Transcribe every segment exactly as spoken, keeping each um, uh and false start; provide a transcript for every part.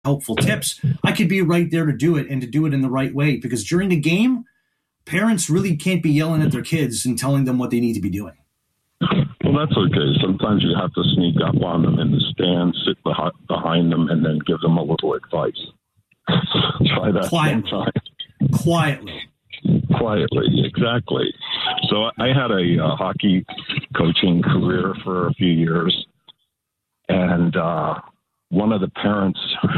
helpful tips, I could be right there to do it and to do it in the right way. Because during the game, parents really can't be yelling at their kids and telling them what they need to be doing. Well, that's okay. Sometimes you have to sneak up on them in the stand, sit behind them, and then give them a little advice. Try that Quietly. sometime. Quietly. Quietly, exactly. So I had a uh, hockey coaching career for a few years, and uh, one of the parents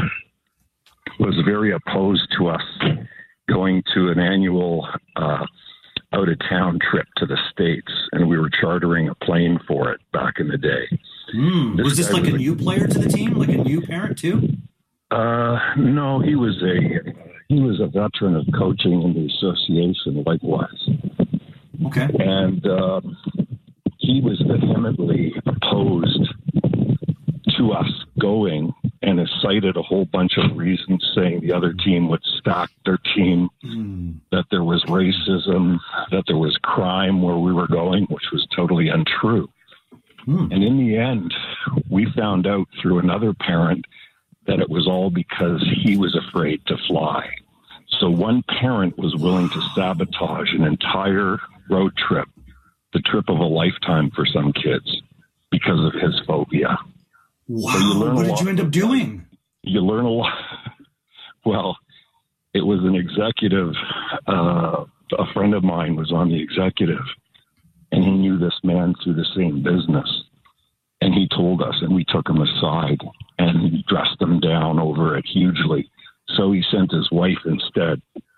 was very opposed to us going to an annual uh, out-of-town trip to the States, and we were chartering a plane for it back in the day. Mm. This was this like was a new player to the team, like a new parent too? Uh, no, he was a he was a veteran of coaching in the association, likewise. Okay. And uh, he was vehemently opposed to us going, and has cited a whole bunch of reasons, saying the other team would stack their team, mm. that there was racism, that there was crime where we were going, which was totally untrue. Mm. And in the end, we found out through another parent that it was all because he was afraid to fly. So one parent was willing to sabotage an entire road trip, the trip of a lifetime for some kids, because of his phobia. Wow. So what did you end up doing? You learn a lot. Well, it was an executive. Uh, a friend of mine was on the executive, and he knew this man through the same business. And he told us, and we took him aside and dressed him down over it hugely. So he sent his wife instead.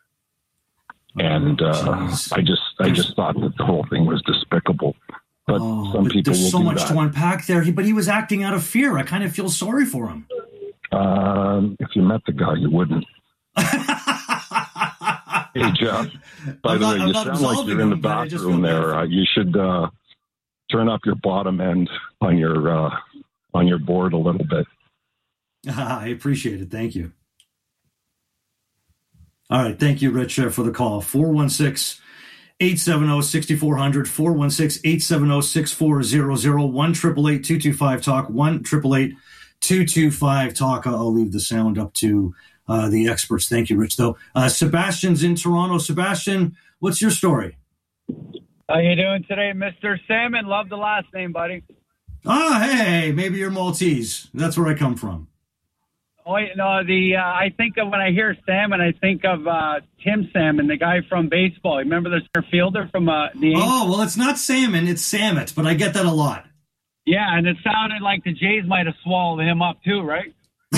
And uh, I just, I just thought that the whole thing was despicable. But oh, some but people there's will so do much that. to unpack there. He, but he was acting out of fear. I kind of feel sorry for him. Um, if you met the guy, you wouldn't. Hey, Jeff. By I'm the not, way, I'm you not sound like you're in the him, bathroom there. Uh, you should uh, turn up your bottom end on your uh, on your board a little bit. I appreciate it. Thank you. All right. Thank you, Rich, uh, for the call. four one six, eight seven zero, six four zero zero, four one six, eight seven zero, six four zero zero, one eight eight eight, two two five, talk, one eight eight eight, two two five, talk. I'll leave the sound up to uh, the experts. Thank you, Rich, though. Uh, Sebastian's in Toronto. Sebastian, what's your story? How you doing today, Mister Salmon? Love the last name, buddy. Ah, hey, maybe you're Maltese. That's where I come from. Oh, you know, the uh, I think of when I hear Salmon, I think of uh, Tim Salmon, the guy from baseball. Remember the center fielder from uh, the Angels? Oh, well, it's not Salmon, it's Samet, but I get that a lot. Yeah, and it sounded like the Jays might have swallowed him up too, right?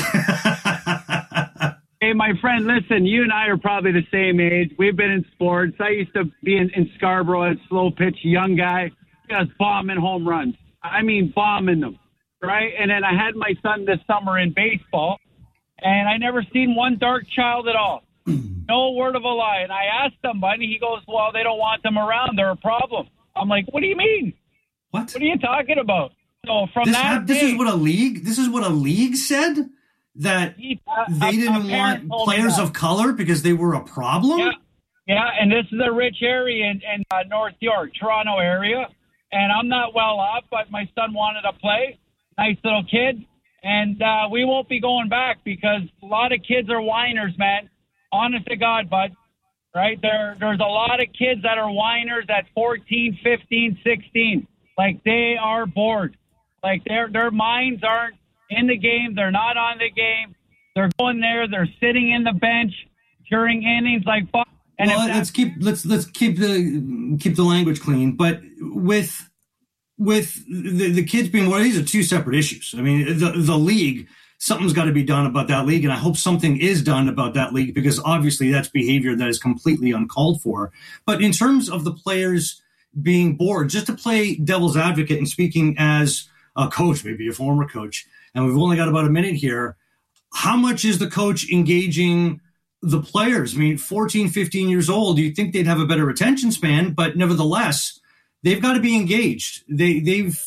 Hey, my friend, listen, you and I are probably the same age. We've been in sports. I used to be in, in Scarborough as slow pitch young guy, just bombing home runs. I mean, bombing them, right? And then I had my son this summer in baseball, and I never seen one dark child at all. No word of a lie. And I asked somebody, he goes, well, they don't want them around. They're a problem. I'm like, what do you mean? What? What are you talking about? So from this that ha- this day, is what a league, this is what a league said? That he, uh, they a, didn't a want players of color because they were a problem? Yeah, yeah, and this is a rich area in, in uh, North York, Toronto area. And I'm not well off, but my son wanted to play. Nice little kid. And uh, we won't be going back because a lot of kids are whiners, man. Honest to God, bud. Right? There, there's a lot of kids that are whiners at fourteen, fifteen, sixteen. Like, they are bored. Like, their their minds aren't in the game. They're not on the game. They're going there. They're sitting in the bench during innings. Like, and well, let's keep let's let's keep the keep the language clean. But with with the, the kids being well, these are two separate issues. I mean, the the league, something's got to be done about that league, and I hope something is done about that league because obviously that's behavior that is completely uncalled for. But in terms of the players being bored, just to play devil's advocate and speaking as a coach, maybe a former coach, and we've only got about a minute here, how much is the coach engaging the players? I mean, fourteen, fifteen years old, you'd think they'd have a better attention span, but nevertheless, they've got to be engaged. They, they've,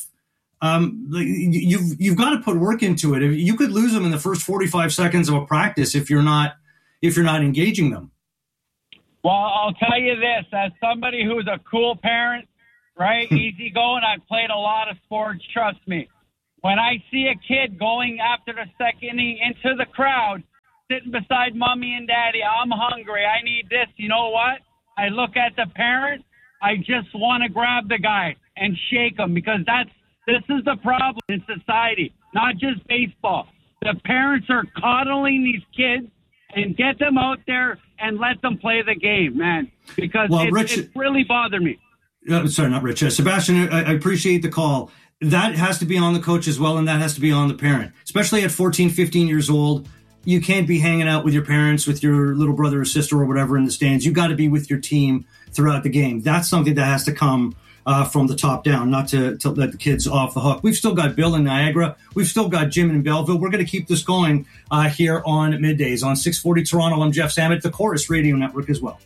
um, you've, you've got to put work into it. You could lose them in the first forty-five seconds of a practice if you're not, if you're not engaging them. Well, I'll tell you this, as somebody who's a cool parent, right, easy going, I've played a lot of sports, trust me. When I see a kid going after the second inning into the crowd, sitting beside mommy and daddy. I'm hungry. I need this. You know what? I look at the parent. I just want to grab the guy and shake him because that's this is the problem in society, not just baseball. The parents are coddling these kids and get them out there and let them play the game, man, because well, it, Rich, it really bothered me. Uh, sorry, not Rich. Uh, Sebastian, I, I appreciate the call. That has to be on the coach as well, and that has to be on the parent, especially at fourteen, fifteen years old. You can't be hanging out with your parents, with your little brother or sister or whatever in the stands. You got to be with your team throughout the game. That's something that has to come uh, from the top down, not to, to let the kids off the hook. We've still got Bill in Niagara. We've still got Jim in Belleville. We're going to keep this going uh, here on Middays on six forty Toronto. I'm Jeff Samet, the Chorus Radio Network as well.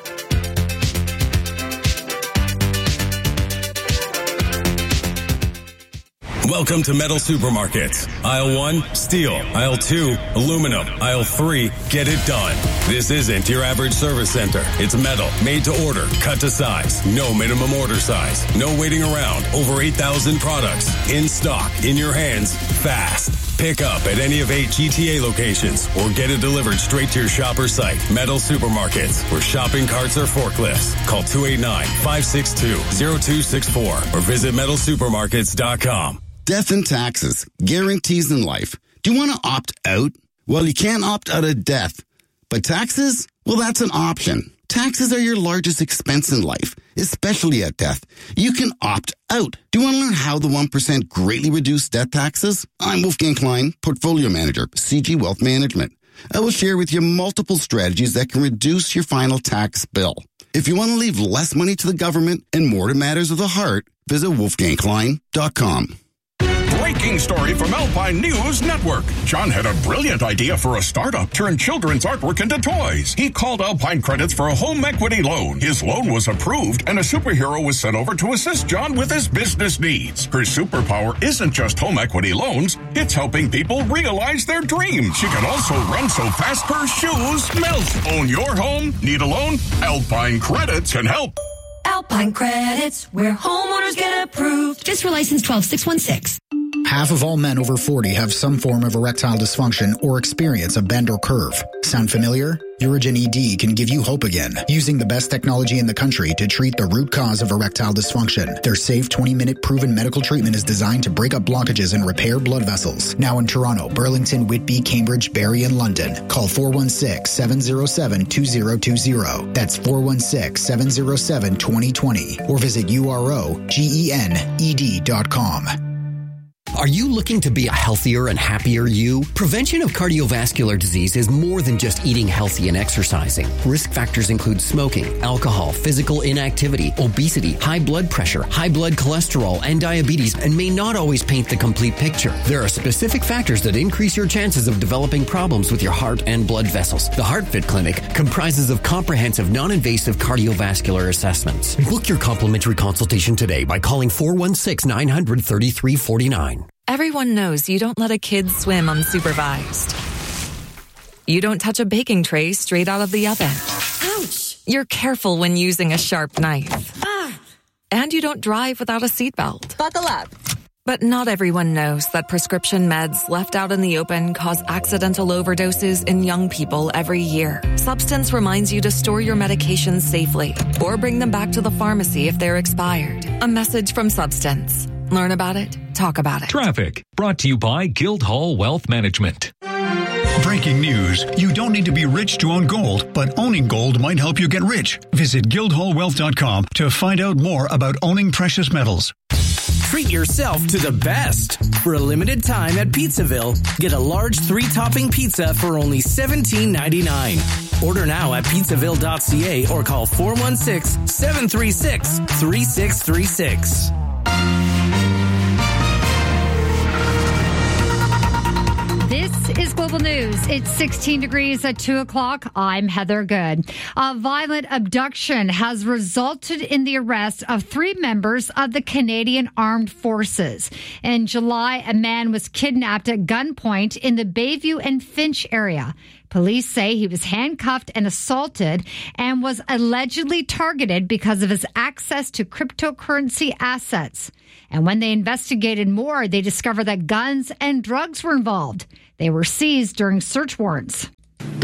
Welcome to Metal Supermarkets. Aisle one, steel. Aisle two, aluminum. Aisle three, get it done. This isn't your average service center. It's metal, made to order, cut to size. No minimum order size. No waiting around. Over eight thousand products. In stock, in your hands, fast. Pick up at any of eight G T A locations or get it delivered straight to your shop or site. Metal Supermarkets, where shopping carts are forklifts. Call two eight nine, five six two, zero two six four or visit metal supermarkets dot com. Death and taxes, guarantees in life. Do you want to opt out? Well, you can't opt out of death. But taxes? Well, that's an option. Taxes are your largest expense in life, especially at death. You can opt out. Do you want to learn how the one percent greatly reduced death taxes? I'm Wolfgang Klein, Portfolio Manager, C G Wealth Management. I will share with you multiple strategies that can reduce your final tax bill. If you want to leave less money to the government and more to matters of the heart, visit wolfgang klein dot com. Breaking story from Alpine News Network. John had a brilliant idea for a startup, turn children's artwork into toys. He called Alpine Credits for a home equity loan. His loan was approved, and a superhero was sent over to assist John with his business needs. Her superpower isn't just home equity loans, it's helping people realize their dreams. She can also run so fast her shoes melt. Own your home? Need a loan? Alpine Credits can help. Alpine Credits, where homeowners get approved. Just for license twelve six one six. Half of all men over forty have some form of erectile dysfunction or experience a bend or curve. Sound familiar? Urigen E D can give you hope again, using the best technology in the country to treat the root cause of erectile dysfunction. Their safe twenty-minute proven medical treatment is designed to break up blockages and repair blood vessels. Now in Toronto, Burlington, Whitby, Cambridge, Barrie, and London. Call four one six, seven zero seven, two zero two zero. That's four one six, seven zero seven, two zero two zero. Or visit U R O G E N E D dot com. Are you looking to be a healthier and happier you? Prevention of cardiovascular disease is more than just eating healthy and exercising. Risk factors include smoking, alcohol, physical inactivity, obesity, high blood pressure, high blood cholesterol, and diabetes, and may not always paint the complete picture. There are specific factors that increase your chances of developing problems with your heart and blood vessels. The HeartFit Clinic comprises of comprehensive, non-invasive cardiovascular assessments. Book your complimentary consultation today by calling four one six, nine hundred, thirty-three forty-nine. Everyone knows you don't let a kid swim unsupervised. You don't touch a baking tray straight out of the oven. Ouch! You're careful when using a sharp knife. Ah! And you don't drive without a seatbelt. Buckle up. But not everyone knows that prescription meds left out in the open cause accidental overdoses in young people every year. Substance reminds you to store your medications safely or bring them back to the pharmacy if they're expired. A message from Substance. Learn about it. Talk about it. Traffic brought to you by Guildhall Wealth Management. Breaking news. You don't need to be rich to own gold, but owning gold might help you get rich. Visit guildhall wealth dot com to find out more about owning precious metals. Treat yourself to the best. For a limited time at Pizzaville, get a large three-topping pizza for only seventeen ninety-nine. Order now at pizzaville dot c a or call four one six, seven three six, three six three six. This is Global News. It's sixteen degrees at two o'clock. I'm Heather Good. A violent abduction has resulted in the arrest of three members of the Canadian Armed Forces. In July, a man was kidnapped at gunpoint in the Bayview and Finch area. Police say he was handcuffed and assaulted and was allegedly targeted because of his access to cryptocurrency assets. And when they investigated more, they discovered that guns and drugs were involved. They were seized during search warrants.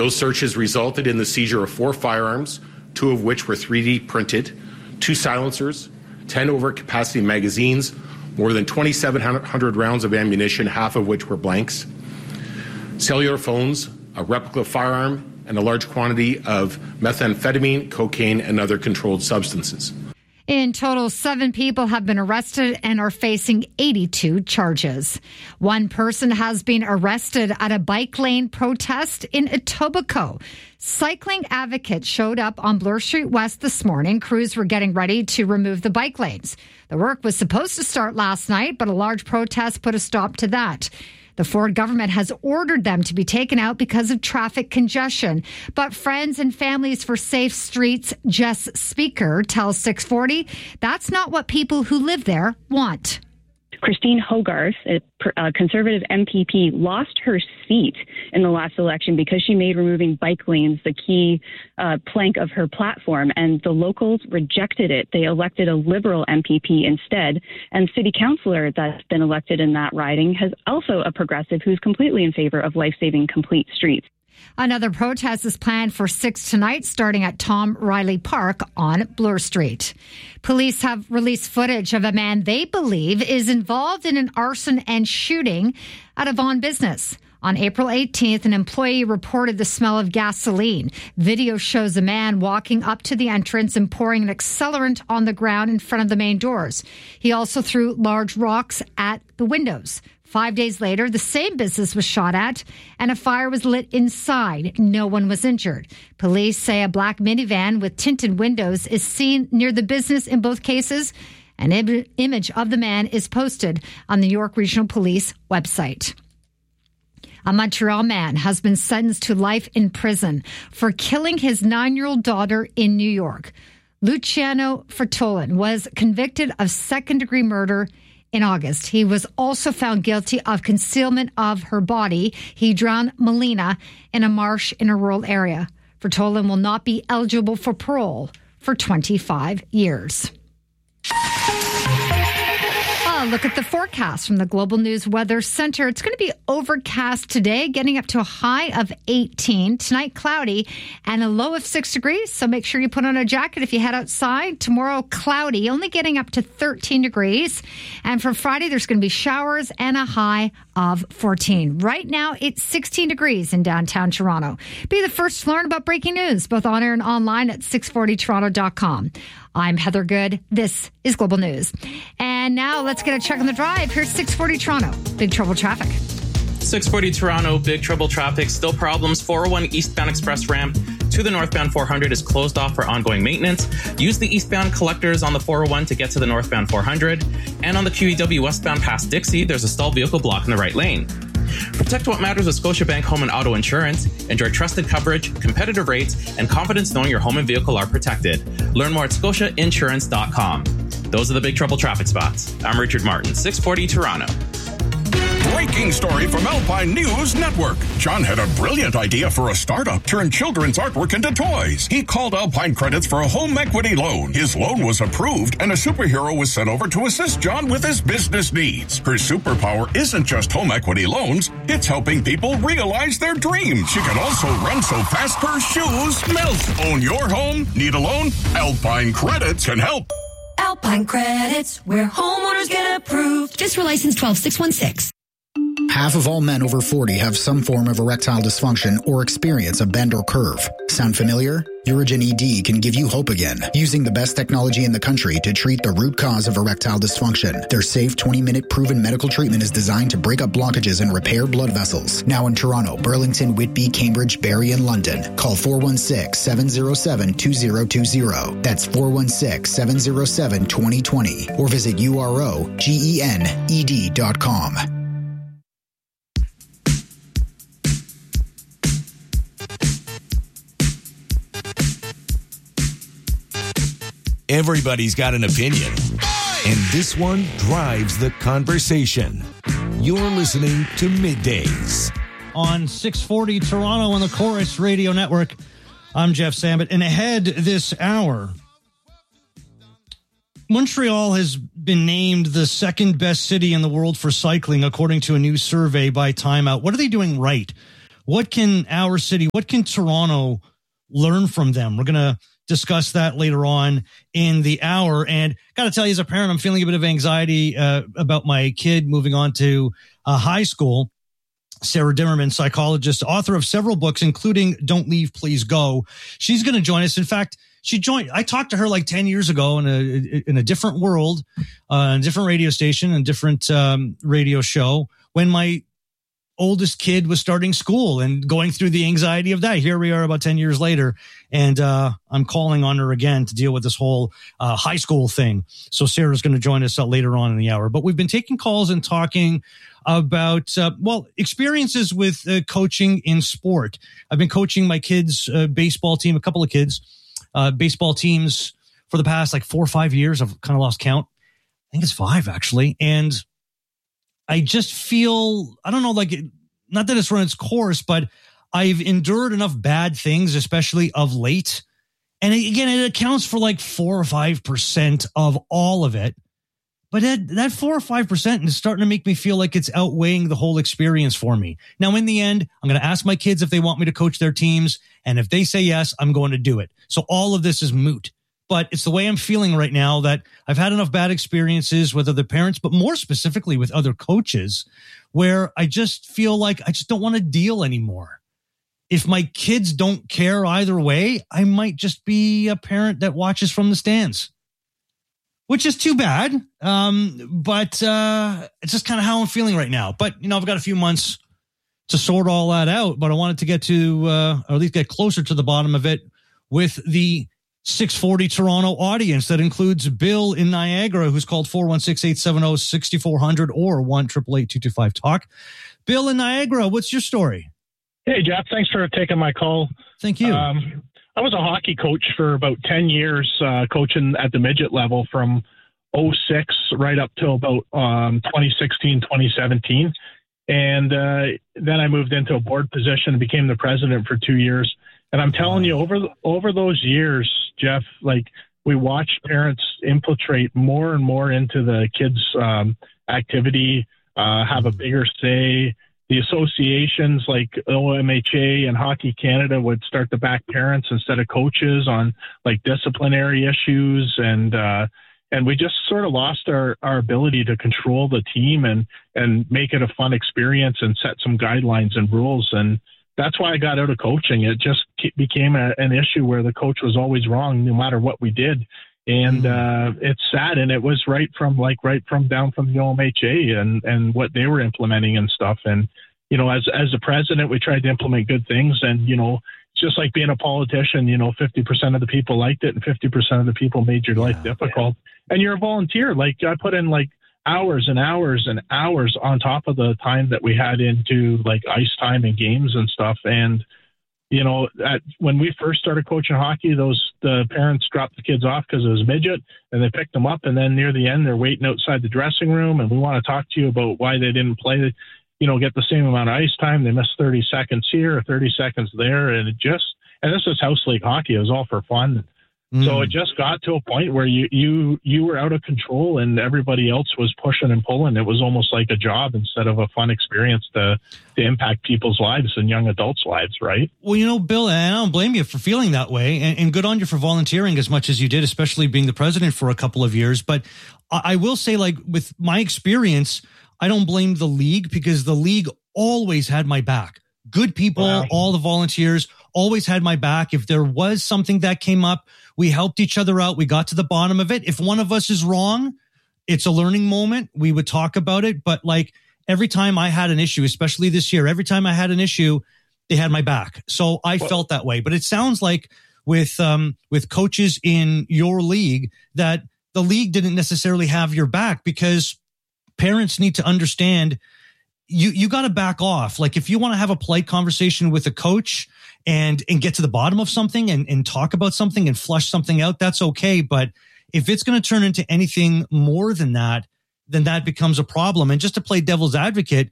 Those searches resulted in the seizure of four firearms, two of which were three D printed, two silencers, ten overcapacity magazines, more than twenty-seven hundred rounds of ammunition, half of which were blanks, cellular phones, a replica firearm, and a large quantity of methamphetamine, cocaine, and other controlled substances. In total, seven people have been arrested and are facing eighty-two charges. One person has been arrested at a bike lane protest in Etobicoke. Cycling advocates showed up on Bloor Street West this morning. Crews were getting ready to remove the bike lanes. The work was supposed to start last night, but a large protest put a stop to that. The Ford government has ordered them to be taken out because of traffic congestion. But Friends and Families for Safe Streets, Jess Speaker, tells six forty that's not what people who live there want. Christine Hogarth, a Conservative M P P, lost her seat in the last election because she made removing bike lanes the key uh, plank of her platform, and the locals rejected it. They elected a Liberal M P P instead, and city councillor that's been elected in that riding has also a progressive who's completely in favor of life-saving complete streets. Another protest is planned for six tonight, starting at Tom Riley Park on Bloor Street. Police have released footage of a man they believe is involved in an arson and shooting at a Vaughan business. On April eighteenth, an employee reported the smell of gasoline. Video shows a man walking up to the entrance and pouring an accelerant on the ground in front of the main doors. He also threw large rocks at the windows. Five days later, the same business was shot at and a fire was lit inside. No one was injured. Police say a black minivan with tinted windows is seen near the business in both cases. An im- image of the man is posted on the York Regional Police website. A Montreal man has been sentenced to life in prison for killing his nine-year-old daughter in New York. Luciano Fertolin was convicted of second-degree murder in August. He was also found guilty of concealment of her body. He drowned Melina in a marsh in a rural area. Fertolin will not be eligible for parole for twenty-five years. Oh, look at the forecast from the Global News Weather Center. It's going to be overcast today, getting up to a high of eighteen. Tonight, cloudy and a low of six degrees. So make sure you put on a jacket if you head outside. Tomorrow, cloudy, only getting up to thirteen degrees. And for Friday, there's going to be showers and a high of fourteen. Right now, it's sixteen degrees in downtown Toronto. Be the first to learn about breaking news, both on air and online at six forty toronto dot com. I'm Heather Good. This is Global News. And now let's get a check on the drive. Here's six forty Toronto. Big trouble traffic. six forty Toronto, big trouble traffic. Still problems. four oh one eastbound express ramp to the northbound four hundred is closed off for ongoing maintenance. Use the eastbound collectors on the four oh one to get to the northbound four hundred. And on the Q E W westbound past Dixie, there's a stalled vehicle block in the right lane. Protect what matters with Scotiabank Home and Auto Insurance. Enjoy trusted coverage, competitive rates, and confidence knowing your home and vehicle are protected. Learn more at scotia insurance dot com. Those are the big trouble traffic spots. I'm Richard Martin, six forty Toronto. Breaking story from Alpine News Network. John had a brilliant idea for a startup. Turn children's artwork into toys. He called Alpine Credits for a home equity loan. His loan was approved, and a superhero was sent over to assist John with his business needs. Her superpower isn't just home equity loans. It's helping people realize their dreams. She can also run so fast her shoes melt. Own your home? Need a loan? Alpine Credits can help. Alpine Credits, where homeowners get approved. Fiscal license twelve six one six. Half of all men over forty have some form of erectile dysfunction or experience a bend or curve. Sound familiar? Urigen E D can give you hope again, using the best technology in the country to treat the root cause of erectile dysfunction. Their safe twenty-minute proven medical treatment is designed to break up blockages and repair blood vessels. Now in Toronto, Burlington, Whitby, Cambridge, Barrie, and London. Call four one six, seven zero seven, two zero two zero. That's four one six, seven zero seven, two zero two zero. Or visit U R O G E N E D dot com. Everybody's got an opinion, and this one drives the conversation. You're listening to Middays on six forty Toronto on the Chorus Radio Network. I'm Jeff Sambit, and ahead this hour, Montreal has been named the second best city in the world for cycling, according to a new survey by Time Out. What are they doing right? what can our city, what can Toronto learn from them? We're going to discuss that later on in the hour. And got to tell you, as a parent, I'm feeling a bit of anxiety uh, about my kid moving on to uh, high school. Sarah Dimmerman, psychologist, author of several books, including Don't Leave, Please Go. She's going to join us. In fact, she joined, I talked to her like ten years ago in a, in a different world, uh, a different radio station, a different um, radio show when my oldest kid was starting school and going through the anxiety of that. Here we are about ten years later, and uh, I'm calling on her again to deal with this whole uh, high school thing. So Sarah's going to join us uh, later on in the hour. But we've been taking calls and talking about, uh, well, experiences with uh, coaching in sport. I've been coaching my kids' uh, baseball team, a couple of kids, uh, baseball teams for the past like four or five years. I've kind of lost count. I think it's five, actually. And I just feel, I don't know, like, not that it's run its course, but I've endured enough bad things, especially of late. And again, it accounts for like four or five percent of all of it. But that, that four or five percent is starting to make me feel like it's outweighing the whole experience for me. Now, in the end, I'm going to ask my kids if they want me to coach their teams. And if they say yes, I'm going to do it. So all of this is moot. But it's the way I'm feeling right now that I've had enough bad experiences with other parents, but more specifically with other coaches, where I just feel like I just don't want to deal anymore. If my kids don't care either way, I might just be a parent that watches from the stands, which is too bad. Um, but uh, it's just kind of how I'm feeling right now. But, you know, I've got a few months to sort all that out, but I wanted to get to, uh, or at least get closer to the bottom of it with the six forty Toronto audience that includes Bill in Niagara, who's called four one six, eight seven zero, six four zero zero or one eight eight eight, two two five, talk. Bill in Niagara, what's your story? Hey, Jeff, thanks for taking my call. Thank you. Um, I was a hockey coach for about ten years, uh, coaching at the midget level from oh six right up till about um, twenty sixteen, twenty seventeen. And uh, then I moved into a board position and became the president for two years. And I'm telling you, over over those years, Jeff, like we watched parents infiltrate more and more into the kids' um, activity, uh, have a bigger say. The associations like O M H A and Hockey Canada would start to back parents instead of coaches on like disciplinary issues. And uh, and we just sort of lost our, our ability to control the team and, and make it a fun experience and set some guidelines and rules. And that's why I got out of coaching. It just became a, an issue where the coach was always wrong, no matter what we did. And uh, it's sad. And it was right from like right from down from the O M H A and, and what they were implementing and stuff. And, you know, as, as the president, we tried to implement good things. And, you know, just like being a politician, you know, fifty percent of the people liked it and fifty percent of the people made your life yeah, difficult. Yeah. And you're a volunteer. Like I put in like hours and hours and hours on top of the time that we had into like ice time and games and stuff. And, you know, at, when we first started coaching hockey, those the parents dropped the kids off because it was midget and they picked them up. And then near the end, they're waiting outside the dressing room. And we want to talk to you about why they didn't play, you know, get the same amount of ice time. They missed thirty seconds here or thirty seconds there. And it just, and this is house league hockey. It was all for fun. Mm. So it just got to a point where you, you, you were out of control and everybody else was pushing and pulling. It was almost like a job instead of a fun experience to, to impact people's lives and young adults' lives, right? Well, you know, Bill, and I don't blame you for feeling that way. And, and good on you for volunteering as much as you did, especially being the president for a couple of years. But I, I will say, like, with my experience, I don't blame the league because the league always had my back. Good people, wow. All the volunteers always had my back. If there was something that came up, we helped each other out. We got to the bottom of it. If one of us is wrong, it's a learning moment. We would talk about it. But like every time I had an issue, especially this year, every time I had an issue, they had my back. So I well, felt that way. But it sounds like with um, with coaches in your league that the league didn't necessarily have your back because parents need to understand you you got to back off. Like if you want to have a polite conversation with a coach and and get to the bottom of something and, and talk about something and flush something out, that's okay. But if it's going to turn into anything more than that, then that becomes a problem. And just to play devil's advocate,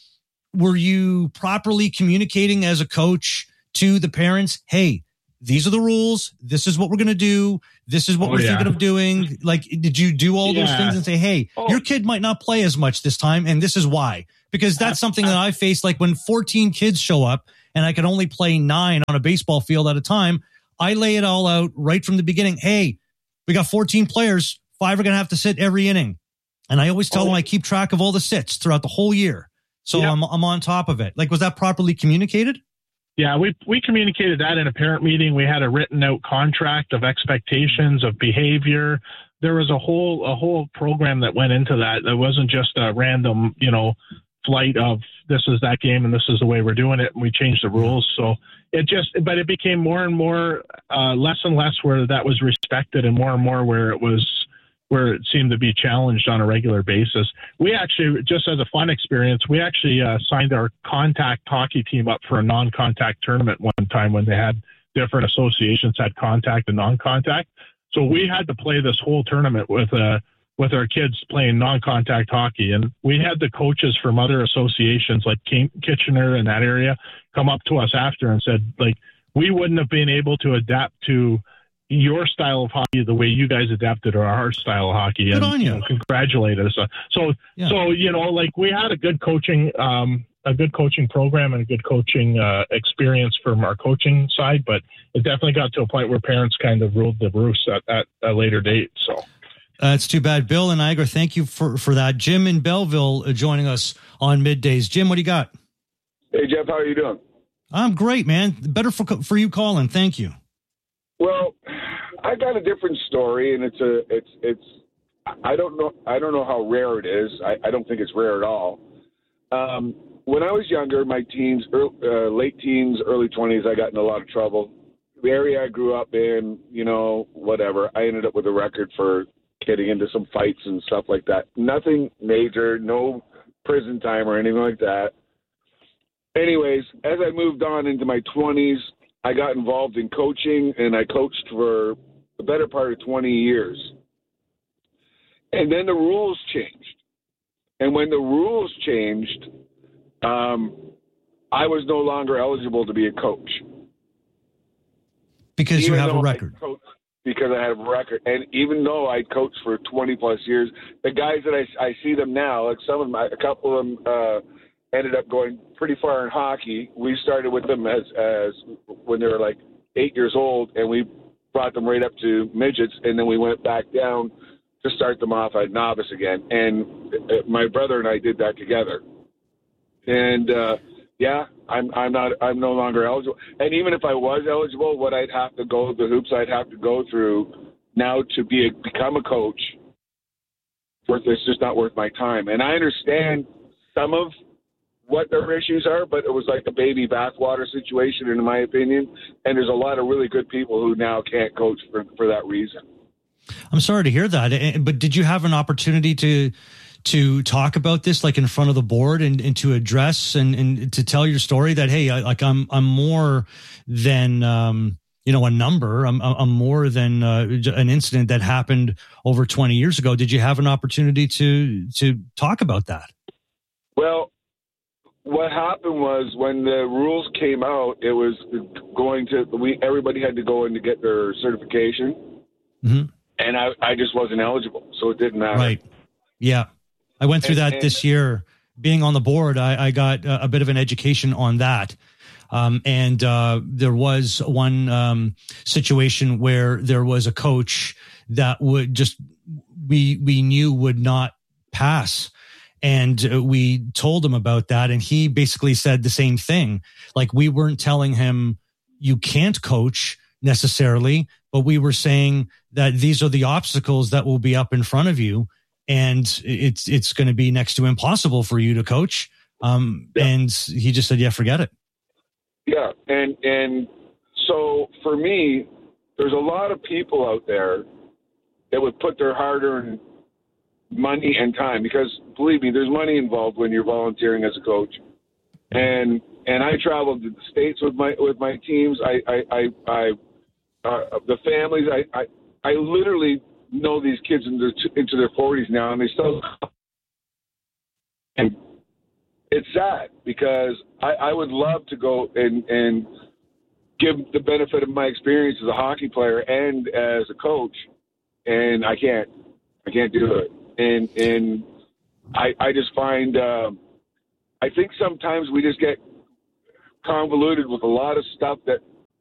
were you properly communicating as a coach to the parents? Hey, these are the rules. This is what we're going to do. This is what oh, we're yeah. thinking of doing. Like, did you do all yeah. those things and say, hey, oh. your kid might not play as much this time, and this is why? Because that's something that I face. Like when fourteen kids show up and I can only play nine on a baseball field at a time, I lay it all out right from the beginning. Hey, we got fourteen players. Five are going to have to sit every inning. And I always tell oh. them I keep track of all the sits throughout the whole year. So yeah. I'm, I'm on top of it. Like, was that properly communicated? Yeah, we we communicated that in a parent meeting. We had a written out contract of expectations of behavior. There was a whole a whole program that went into that. It wasn't just a random, you know, flight of this is that game and this is the way we're doing it, and we changed the rules. So it just, but it became more and more, uh, less and less where that was respected, and more and more where it was, where it seemed to be challenged on a regular basis. We actually, just as a fun experience, we actually uh, signed our contact hockey team up for a non-contact tournament one time when they had different associations had contact and non-contact. So we had to play this whole tournament with uh, with our kids playing non-contact hockey. And we had the coaches from other associations like Kitchener and that area come up to us after and said, like, we wouldn't have been able to adapt to your style of hockey the way you guys adapted to our style of hockey. Good and on you. You know, congratulated us. So, yeah. so you know, like we had a good coaching, um, a good coaching program and a good coaching uh, experience from our coaching side, but it definitely got to a point where parents kind of ruled the roost at, at a later date. So. That's uh, too bad. Bill and Niagara, thank you for, for that. Jim in Belleville uh, joining us on Middays. Jim, what do you got? Hey, Jeff, how are you doing? I'm great, man. Better for for you calling. Thank you. Well, I got a different story, and it's a it's it's I don't know I don't know how rare it is. I, I don't think it's rare at all. Um, when I was younger, my teens, early, uh, late teens, early twenties, I got in a lot of trouble. The area I grew up in, you know, whatever. I ended up with a record for getting into some fights and stuff like that. Nothing major, no prison time or anything like that. Anyways, as I moved on into my twenties, I got involved in coaching, and I coached for the better part of twenty years. And then the rules changed. And when the rules changed, um, I was no longer eligible to be a coach. Because even you have a record. Coached, because I have a record. And even though I coached for twenty plus years, the guys that I, I see them now, like some of them, a couple of them uh, ended up going pretty far in hockey. We started with them as, as when they were like eight years old, and we brought them right up to midgets, and then we went back down to start them off at novice again. And my brother and I did that together. And uh, yeah, I'm I'm not I'm no longer eligible. And even if I was eligible, what I'd have to go the hoops I'd have to go through now to be a, become a coach, worth it's just not worth my time. And I understand some of what their issues are, but it was like a baby bathwater situation, in my opinion. And there's a lot of really good people who now can't coach for, for that reason. I'm sorry to hear that. But did you have an opportunity to to talk about this, like in front of the board, and, and to address and, and to tell your story that, hey, I, like I'm I'm more than um, you know a number. I'm I'm more than uh, an incident that happened over twenty years ago. Did you have an opportunity to to talk about that? Well, what happened was when the rules came out, it was going to we everybody had to go in to get their certification, mm-hmm. and I, I just wasn't eligible, so it didn't matter. Right? Yeah, I went through and, that and, this year. Being on the board, I, I got a, a bit of an education on that, um, and uh, there was one um, situation where there was a coach that would just we we knew would not pass. And we told him about that, and he basically said the same thing. Like, we weren't telling him you can't coach necessarily, but we were saying that these are the obstacles that will be up in front of you, and it's it's going to be next to impossible for you to coach. Um, yeah. And he just said, yeah, forget it. Yeah, and and so for me, there's a lot of people out there that would put their hard-earned money and time, because believe me, there's money involved when you're volunteering as a coach. And and I traveled to the States with my with my teams. I I I, I uh, the families. I, I I literally know these kids into into their forties now, and they still. And it's sad because I, I would love to go and and give the benefit of my experience as a hockey player and as a coach, and I can't. I can't do it. And and I I just find uh, I think sometimes we just get convoluted with a lot of stuff that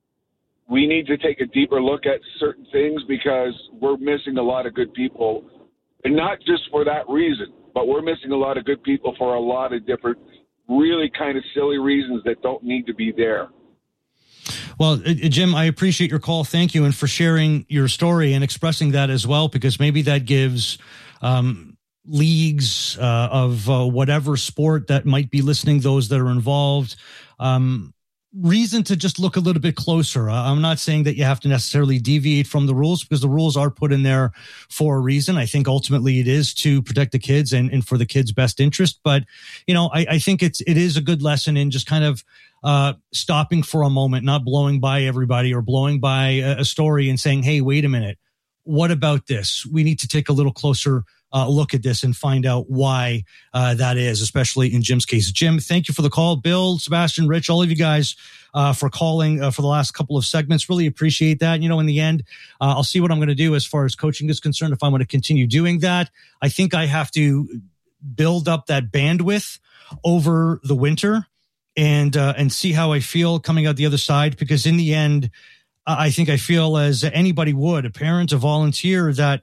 we need to take a deeper look at certain things because we're missing a lot of good people. And not just for that reason, but we're missing a lot of good people for a lot of different, really kind of silly reasons that don't need to be there. Well, uh, Jim, I appreciate your call. Thank you. And for sharing your story and expressing that as well, because maybe that gives um, leagues uh, of uh, whatever sport that might be listening, those that are involved, um, reason to just look a little bit closer. Uh, I'm not saying that you have to necessarily deviate from the rules because the rules are put in there for a reason. I think ultimately it is to protect the kids and, and for the kids' best interest. But, you know, I, I think it's, it is a good lesson in just kind of uh, stopping for a moment, not blowing by everybody or blowing by a, a story and saying, hey, wait a minute. What about this? We need to take a little closer Uh, look at this and find out why uh, that is, especially in Jim's case. Jim, thank you for the call. Bill, Sebastian, Rich, all of you guys uh, for calling uh, for the last couple of segments. Really appreciate that. You know, in the end, uh, I'll see what I'm going to do as far as coaching is concerned. If I'm going to continue doing that, I think I have to build up that bandwidth over the winter and uh, and see how I feel coming out the other side. Because in the end, I think I feel as anybody would, a parent, a volunteer, that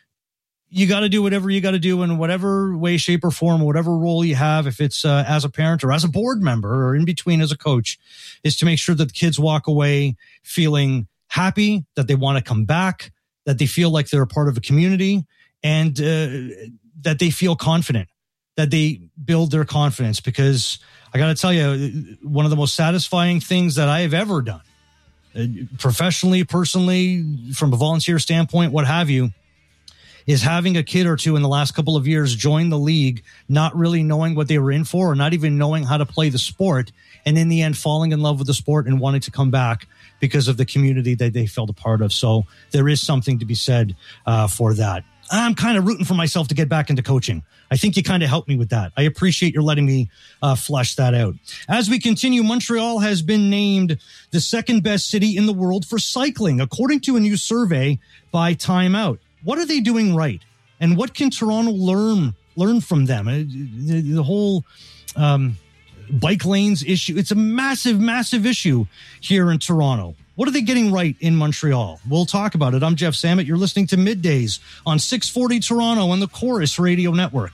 you got to do whatever you got to do in whatever way, shape, or form, whatever role you have, if it's uh, as a parent or as a board member or in between as a coach, is to make sure that the kids walk away feeling happy, that they want to come back, that they feel like they're a part of a community, and uh, that they feel confident, that they build their confidence. Because I got to tell you, one of the most satisfying things that I have ever done, uh, professionally, personally, from a volunteer standpoint, what have you, is having a kid or two in the last couple of years join the league, not really knowing what they were in for or not even knowing how to play the sport, and in the end falling in love with the sport and wanting to come back because of the community that they felt a part of. So there is something to be said uh, for that. I'm kind of rooting for myself to get back into coaching. I think you kind of helped me with that. I appreciate your letting me uh, flesh that out. As we continue, Montreal has been named the second best city in the world for cycling, according to a new survey by Time Out. What are they doing right? And what can Toronto learn learn from them? The, the whole um, bike lanes issue, it's a massive, massive issue here in Toronto. What are they getting right in Montreal? We'll talk about it. I'm Jeff Samet. You're listening to Middays on six forty Toronto on the Chorus Radio Network.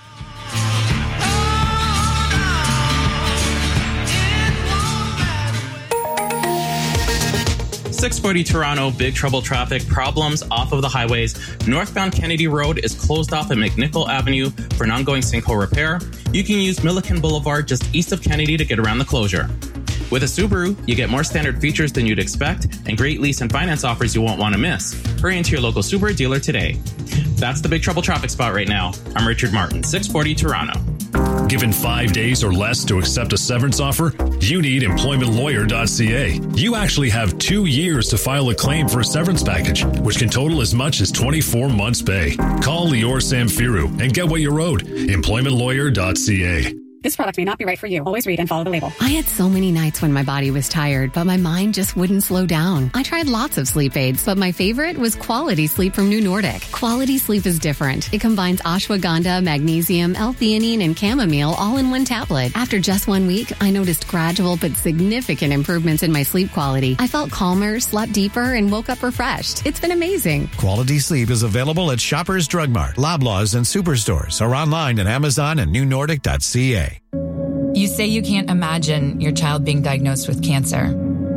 six forty Toronto, big trouble traffic, problems off of the highways. Northbound Kennedy Road is closed off at McNichol Avenue for an ongoing sinkhole repair. You can use Milliken Boulevard just east of Kennedy to get around the closure. With a Subaru, you get more standard features than you'd expect and great lease and finance offers you won't want to miss. Hurry into your local Subaru dealer today. That's the big trouble traffic spot right now. I'm Richard Martin, six forty Toronto. Given five days or less to accept a severance offer, you need employment lawyer dot c a. You actually have two years to file a claim for a severance package, which can total as much as twenty-four months' pay. Call Lior Samfiru and get what you're owed. employment lawyer dot c a. This product may not be right for you. Always read and follow the label. I had so many nights when my body was tired, but my mind just wouldn't slow down. I tried lots of sleep aids, but my favorite was Quality Sleep from New Nordic. Quality Sleep is different. It combines ashwagandha, magnesium, L-theanine, and chamomile all in one tablet. After just one week, I noticed gradual but significant improvements in my sleep quality. I felt calmer, slept deeper, and woke up refreshed. It's been amazing. Quality Sleep is available at Shoppers Drug Mart, Loblaws, and Superstores, or online at Amazon and new nordic dot c a. You say you can't imagine your child being diagnosed with cancer,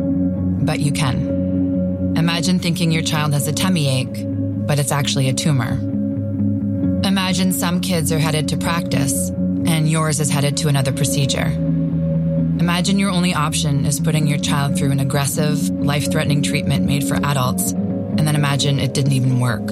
but you can. Imagine thinking your child has a tummy ache, but it's actually a tumor. Imagine some kids are headed to practice, and yours is headed to another procedure. Imagine your only option is putting your child through an aggressive, life-threatening treatment made for adults, and then imagine it didn't even work.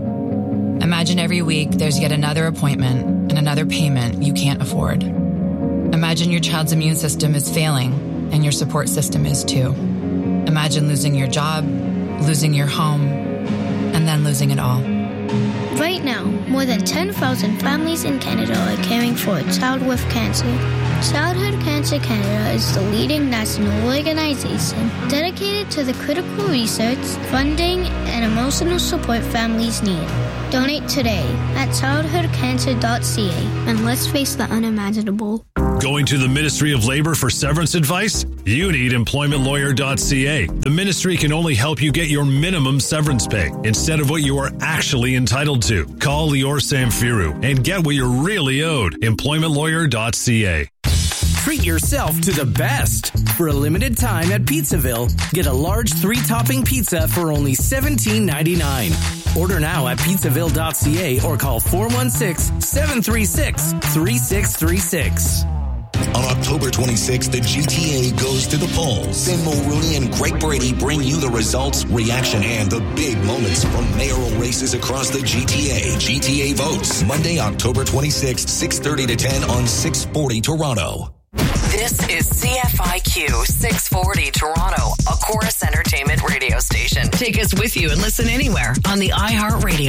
Imagine every week there's yet another appointment and another payment you can't afford. Imagine your child's immune system is failing, and your support system is too. Imagine losing your job, losing your home, and then losing it all. Right now, more than ten thousand families in Canada are caring for a child with cancer. Childhood Cancer Canada is the leading national organization dedicated to the critical research, funding, and emotional support families need. Donate today at childhood cancer dot c a and let's face the unimaginable. Going to the Ministry of Labor for severance advice? You need employment lawyer dot c a. The ministry can only help you get your minimum severance pay instead of what you are actually entitled to. Call Lior Samfiru and get what you're really owed. employment lawyer dot c a. Treat yourself to the best. For a limited time at Pizzaville, get a large three-topping pizza for only seventeen ninety-nine. Order now at pizzaville dot c a or call four one six, seven three six, three six three six. On October twenty-sixth, the G T A goes to the polls. Then Mulrooney and Greg Brady bring you the results, reaction, and the big moments from mayoral races across the G T A. G T A votes Monday, October twenty-sixth, six thirty to ten on six forty Toronto. This is C F I Q six forty Toronto, a Chorus Entertainment radio station. Take us with you and listen anywhere on the iHeartRadio